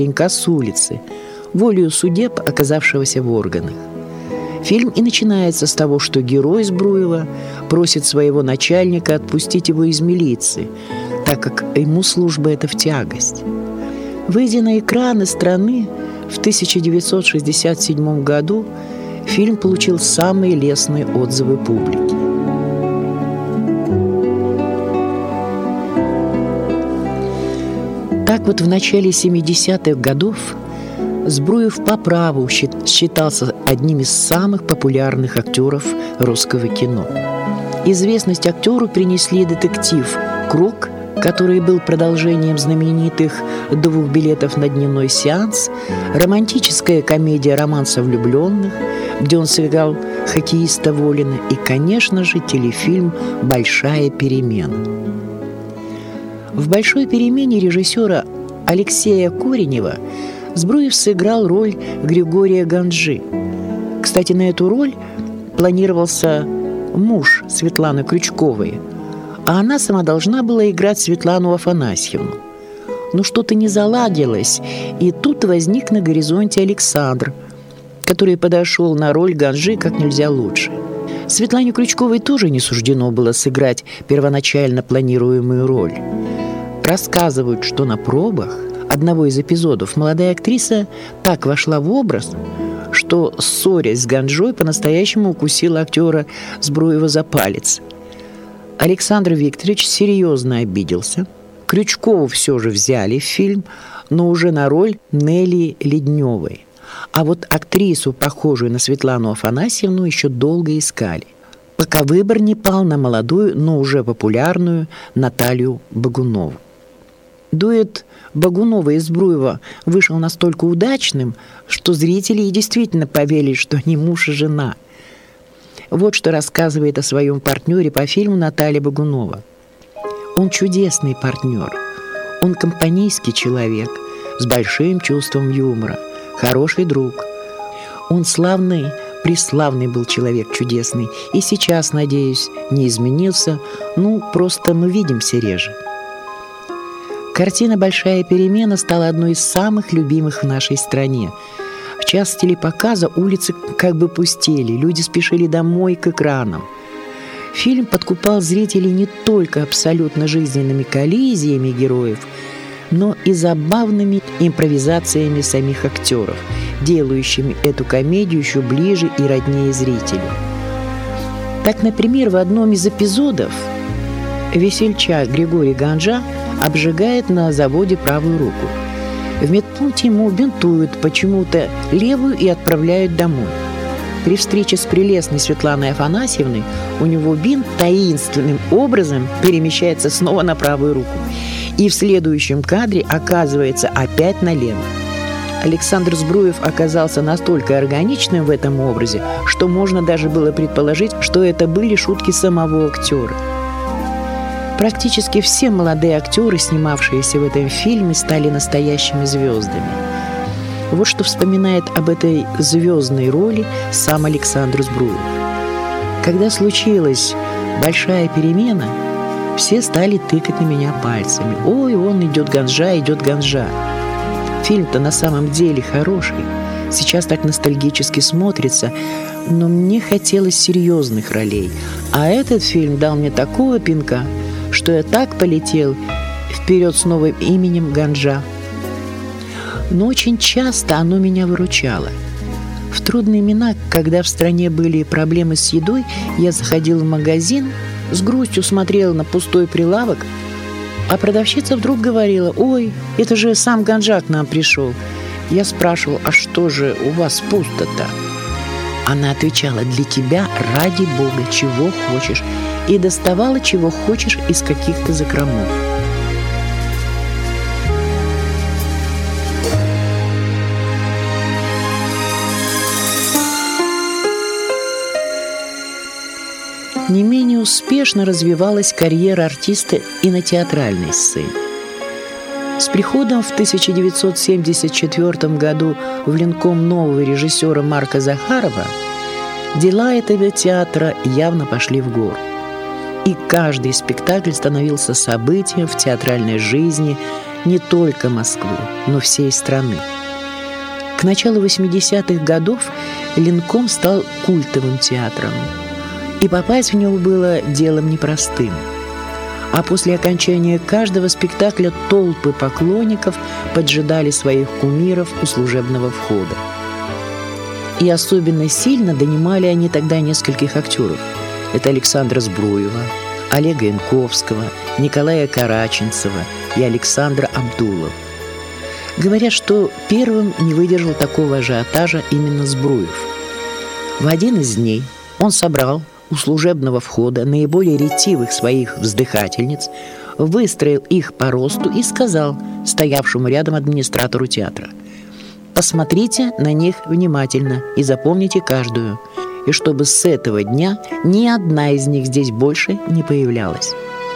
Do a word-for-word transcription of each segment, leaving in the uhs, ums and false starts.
паренька с улицы, волею судеб, оказавшегося в органах. Фильм и начинается с того, что герой Збруева просит своего начальника отпустить его из милиции, так как ему служба эта в тягость. Выйдя на экраны страны в тысяча девятьсот шестьдесят седьмом году, фильм получил самые лестные отзывы публики. Так вот, в начале семидесятых годов Збруев по праву считался одним из самых популярных актеров русского кино. Известность актеру принесли детектив «Круг», который был продолжением знаменитых «Двух билетов на дневной сеанс», романтическая комедия «Романса влюбленных», где он сыграл хоккеиста Волина, и, конечно же, телефильм «Большая перемена». В «Большой перемене» режиссера Алексея Коренева Збруев сыграл роль Григория Ганжи. Кстати, на эту роль планировался муж Светланы Крючковой, а она сама должна была играть Светлану Афанасьевну. Но что-то не заладилось, и тут возник на горизонте Александр, который подошел на роль Ганжи как нельзя лучше. Светлане Крючковой тоже не суждено было сыграть первоначально планируемую роль. Рассказывают, что на пробах одного из эпизодов молодая актриса так вошла в образ, что, ссорясь с Ганжой, по-настоящему укусила актера Збруева за палец. Александр Викторович серьезно обиделся. Крючкову все же взяли в фильм, но уже на роль Нелли Ледневой. А вот актрису, похожую на Светлану Афанасьевну, еще долго искали, пока выбор не пал на молодую, но уже популярную Наталью Богунову. Дуэт Богунова и Збруева вышел настолько удачным, что зрители и действительно поверили, что они муж и жена. Вот что рассказывает о своем партнере по фильму Наталья Богунова. Он чудесный партнер. Он компанейский человек с большим чувством юмора, хороший друг. Он славный, преславный был человек чудесный, и сейчас, надеюсь, не изменился, ну, просто мы видимся реже. Картина «Большая перемена» стала одной из самых любимых в нашей стране. В час телепоказа улицы как бы пустели, люди спешили домой к экранам. Фильм подкупал зрителей не только абсолютно жизненными коллизиями героев, но и забавными импровизациями самих актеров, делающими эту комедию еще ближе и роднее зрителю. Так, например, в одном из эпизодов весельчак Григорий Ганжа обжигает на заводе правую руку. В медпункте ему бинтуют почему-то левую и отправляют домой. При встрече с прелестной Светланой Афанасьевной у него бинт таинственным образом перемещается снова на правую руку. И в следующем кадре оказывается опять на левую. Александр Збруев оказался настолько органичным в этом образе, что можно даже было предположить, что это были шутки самого актера. Практически все молодые актеры, снимавшиеся в этом фильме, стали настоящими звездами. Вот что вспоминает об этой звездной роли сам Александр Збруев. Когда случилась большая перемена, все стали тыкать на меня пальцами. «Ой, он идет Ганжа, идет Ганжа». Фильм-то на самом деле хороший. Сейчас так ностальгически смотрится, но мне хотелось серьезных ролей. А этот фильм дал мне такого пинка, что я так полетел вперед с новым именем Ганжа. Но очень часто оно меня выручало. В трудные времена, когда в стране были проблемы с едой, я заходил в магазин, с грустью смотрел на пустой прилавок, а продавщица вдруг говорила: «Ой, это же сам Ганжа к нам пришел». Я спрашивал: «А что же у вас пусто-то?» Она отвечала: «Для тебя, ради Бога, чего хочешь», и доставала чего хочешь из каких-то закромов. Не менее успешно развивалась карьера артиста и на театральной сцене. С приходом в тысяча девятьсот семьдесят четвёртом году в Ленком нового режиссера Марка Захарова дела этого театра явно пошли в гору. И каждый спектакль становился событием в театральной жизни не только Москвы, но всей страны. К началу восьмидесятых годов Ленком стал культовым театром, и попасть в него было делом непростым. А после окончания каждого спектакля толпы поклонников поджидали своих кумиров у служебного входа. И особенно сильно донимали они тогда нескольких актеров. Это Александра Збруева, Олега Янковского, Николая Караченцева и Александра Абдулова. Говорят, что первым не выдержал такого ажиотажа именно Збруев. В один из дней он собрал у служебного входа наиболее ретивых своих вздыхательниц, выстроил их по росту и сказал стоявшему рядом администратору театра: «Посмотрите на них внимательно и запомните каждую, и чтобы с этого дня ни одна из них здесь больше не появлялась».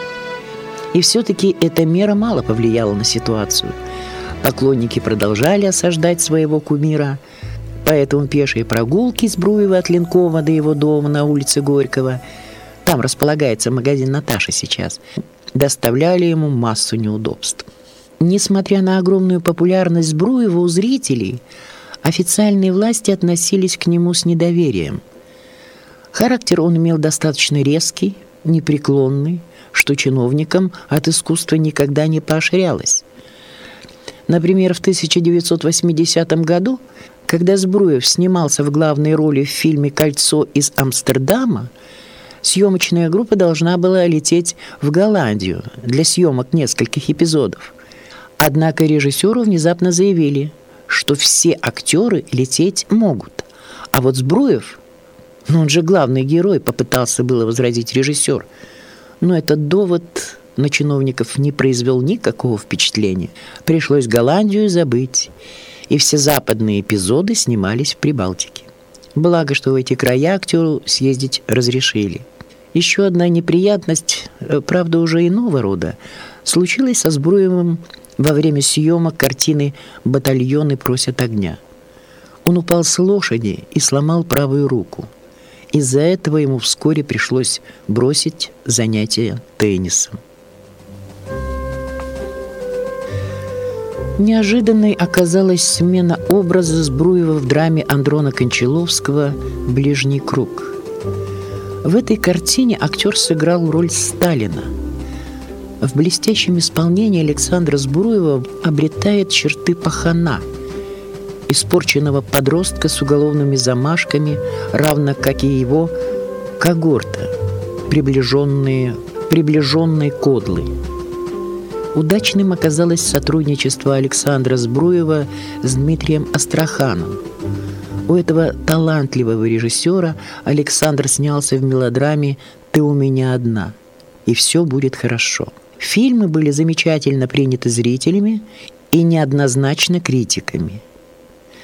И все-таки эта мера мало повлияла на ситуацию. Поклонники продолжали осаждать своего кумира, поэтому пешие прогулки Збруева от Ленкова до его дома на улице Горького, там располагается магазин Наташи сейчас, доставляли ему массу неудобств. Несмотря на огромную популярность Збруева у зрителей, официальные власти относились к нему с недоверием. Характер он имел достаточно резкий, непреклонный, что чиновникам от искусства никогда не поощрялось. Например, в тысяча девятьсот восьмидесятом году, когда Збруев снимался в главной роли в фильме «Кольцо из Амстердама», съемочная группа должна была лететь в Голландию для съемок нескольких эпизодов. Однако режиссеру внезапно заявили, что все актеры лететь могут. А вот Збруев, ну он же главный герой, попытался было возразить режиссер. Но этот довод на чиновников не произвел никакого впечатления. Пришлось Голландию забыть, и все западные эпизоды снимались в Прибалтике. Благо, что в эти края актеру съездить разрешили. Еще одна неприятность, правда уже иного рода, случилась со Збруевым во время съемок картины «Батальоны просят огня». Он упал с лошади и сломал правую руку. Из-за этого ему вскоре пришлось бросить занятия теннисом. Неожиданной оказалась смена образа Збруева в драме Андрона Кончаловского «Ближний круг». В этой картине актер сыграл роль Сталина. В блестящем исполнении Александра Збруева обретает черты пахана, испорченного подростка с уголовными замашками, равно как и его когорта, приближенные, приближенные кодлы. Удачным оказалось сотрудничество Александра Збруева с Дмитрием Астраханом. У этого талантливого режиссера Александр снялся в мелодраме «Ты у меня одна», и все будет хорошо. Фильмы были замечательно приняты зрителями и неоднозначно критиками.